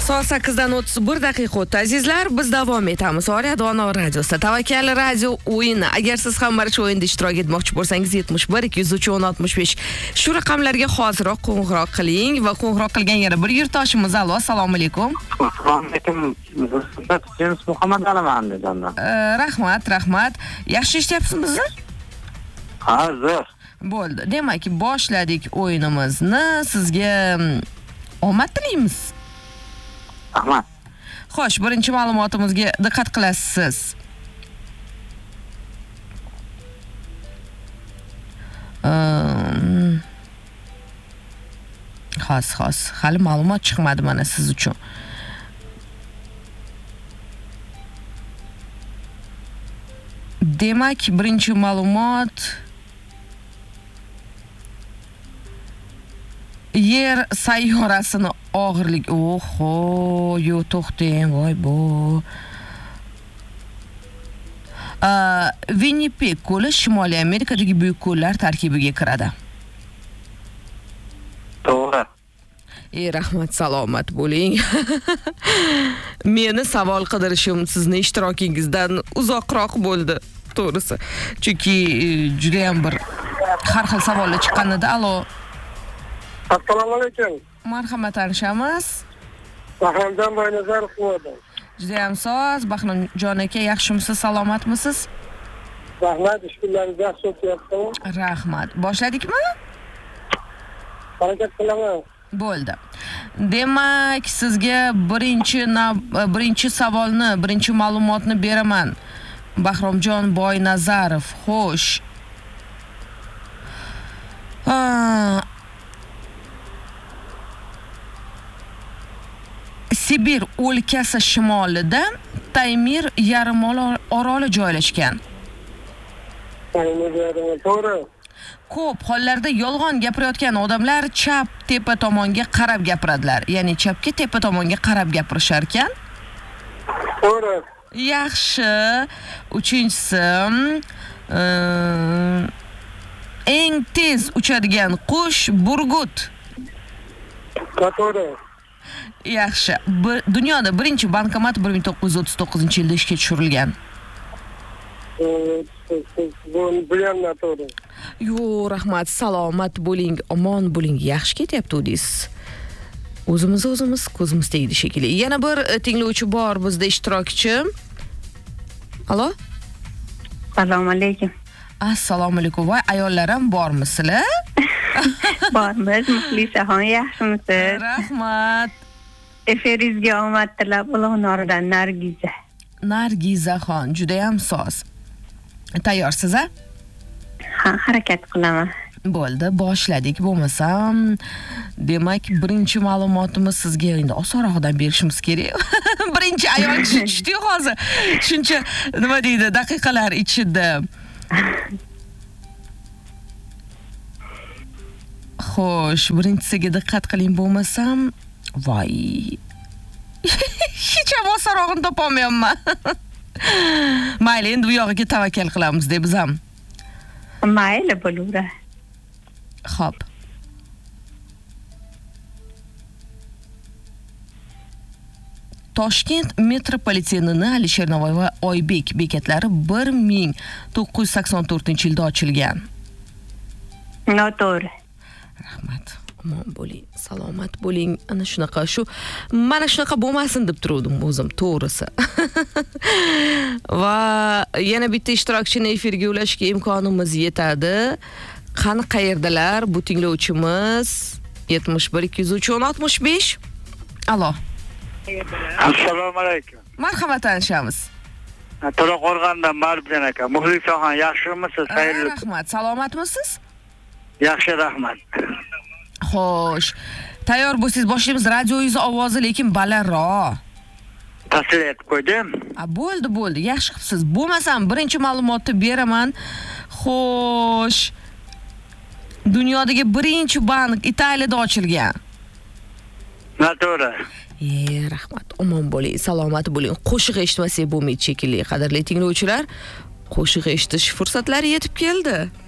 Soat 8:31 o'tdi. Azizlar, biz davom etamiz. Oriyat Dono radiosi. Tavakkal radio o'yini. Agar siz ham mana shu o'yinda ishtirok etmoqchi bo'lsangiz 71 203 1065 shu raqamlarga hoziroq qo'ng'iroq qiling va qo'ng'iroq qilgan yana bir yurtdoshimiz. Alo, assalomu alaykum. Assalomu alaykum. James Muhammad Aliman deganman. Rahmat. Yaxshi eshityapsizmi? Ha, zo'r. Bo'ldi. Demak, boshladik o'yinimizni. Sizga omad tilaymiz. Rahmat. Xo'sh, birinchi ma'lumotimizga diqqat qilasiz. Xos. Hali ma'lumot chiqmadi mana siz uchun. Demak, birinchi ma'lumot Yer sayyorasini og'irlik. Yo, to'xtang, voy bu. Winnipeg ko'li Shimoliy Amerikadagi buyuk ko'llar tarkibiga kiradi. To'g'ri. Rahmat, salomat bo'ling. Meni savol qidirishim sizni ishtirokingizdan uzoqroq bo'ldi, to'g'risi. Chunki juda ham bir har xil savollar chiqqanida. Alo. Assalomu alaykum. Marhamat, tanishamiz. Bahramjon Boynazarov bo'ldim. Juda ham soz. Bahramjon aka, yaxshimisiz, salomatmisiz? Rahmat, ishkunlaringiz yaxshi o'tyapti. Rahmat. Boshladikmi? Harakat qilaman. Bo'ldi. Demak, sizga birinchi savolni, birinchi ma'lumotni beraman. Bahramjon Boynazarov. Xo'sh. Sibir o'lkasi shimolida Taymir yarimoroli joylashgan. To'g'ri. Ko'p hollarda yolg'on gapirayotgan odamlar chap tepa tomonga qarab gapiradilar. Ya'ni chapga tepa tomonga qarab gapirishar ekan. To'g'ri. Yaxshi. Uchinchisi, eng tez uchadigan qush burgut. To'g'ri. Yaxshi. Dunyoda birinchi bankomat 1939-yilda ishga tushirilgan. Bilganman, to'g'ri. Yo, rahmat, salomat bo'ling, omon bo'ling. Yaxshi ketyapti deysiz. O'zimiz ko'zimiz tegdi shekilli. Yana bir tinglovchi bor bizda ishtirokchi. Alo? Assalomu alaykum. Assalomu alaykum. Voy, ayollar ham bormi sizlar? Bormiz, Muxlisaxon, yaxshimisiz? Rahmat. Efiringizga omad tilab, Ulug'nordan Nargizaxon, juda ham soz. Tayyorsiz, a? Ha, harakat qilaman. Bo'ldi, boshladik. Bo'lmasam, demak, birinchi ma'lumotimiz sizga endi osonroqdan berishimiz kerak. Birinchi ayol tushdi hozir. Shuncha nima deydi, daqiqalar ichida. Xo'sh, birinchisiga diqqat qiling, bo'lmasam, voy. Hech ham osonrog'ini topolmayapman. Mayli, endi bu yog'iga tavakkal qilamiz deb biz ham. Mayli, bo'laveradi. Xo'p. Toshkent metropolitenining Alisher Navoiy va Oybek bekatlari 1984-yilda ochilgan. Noto'g'ri. Rahmat. Omon bo'ling, salomat bo'ling. Ana shunaqa, mana shunaqa bo'lmasin deb turdim o'zim, to'g'risi. Va yana bitta ishtirokchini efirga ulashga imkonimiz yetadi. Qani qayerdalar bu tinglovchimiz? 71 203 1065. Alo. Assalomu alaykum. Marhamat, tanishamiz. To'raqo'rg'ondan Marbjon aka. Muxlisaxon, yaxshimisiz? Xayrli. Rahmat, salomatmisiz? Yaxshi, rahmat. Xo'sh. Tayyor bo'lsangiz boshlaymiz. Radioingiz ovozi lekin balandroq. Tasdiq etib qo'ydim. Bo'ldi. Yaxshi qilibsiz. Bo'lmasam birinchi ma'lumotni beraman. Xo'sh. Dunyodagi birinchi bank Italiyada ochilgan. Noto'g'ri. Rahmat. Omon bo'ling, salomat bo'ling. Qo'shiq eshitmasak bo'lmaydi shekilli, qadrli tinglovchilar. Qo'shiq eshitish fursatlari yetib keldi.